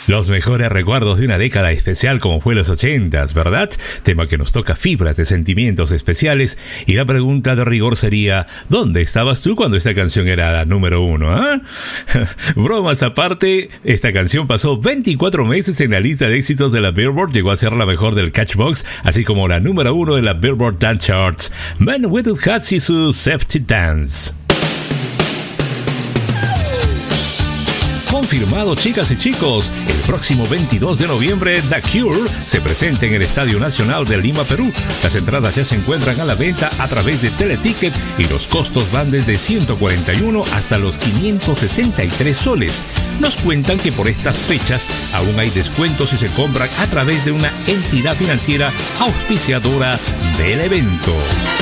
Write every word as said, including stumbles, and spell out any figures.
Los mejores recuerdos de una década especial como fue los ochentas, ¿verdad? Tema que nos toca fibras de sentimientos especiales, y la pregunta de rigor sería, ¿dónde estabas tú cuando esta canción era la número uno? ¿eh? Bromas aparte, esta canción pasó veinticuatro meses en la lista de éxitos de la Billboard, llegó a ser la mejor del Catchbox, así como la número uno de la Billboard Dance Charts. Man Without Hats y su Safety Dance. Confirmado, chicas y chicos, el próximo veintidós de noviembre The Cure se presenta en el Estadio Nacional de Lima, Perú. Las entradas ya se encuentran a la venta a través de Teleticket y los costos van desde ciento cuarenta y uno hasta los quinientos sesenta y tres soles. Nos cuentan que por estas fechas aún hay descuentos si se compran a través de una entidad financiera auspiciadora del evento.